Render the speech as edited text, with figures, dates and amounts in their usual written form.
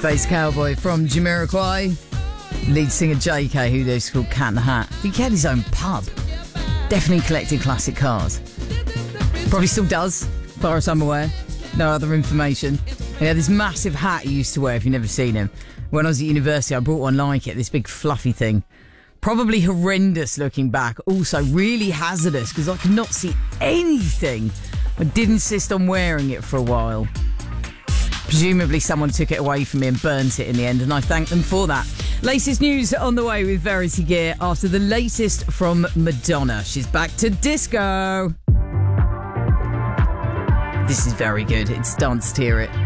Space Cowboy from Jamiroquai. Lead singer JK, who they used to call Cat in the Hat. He had his own pub. Definitely collected classic cars. Probably still does, as far as I'm aware. No other information. He had this massive hat he used to wear, if you've never seen him. When I was at university, I brought one like it, this big fluffy thing. Probably horrendous looking back. Also really hazardous, because I could not see anything. I did insist on wearing it for a while. Presumably someone took it away from me and burnt it in the end, and I thank them for that. Latest news on the way with Verity Gear after the latest from Madonna. She's back to disco. This is very good. It's Dance to Hear It.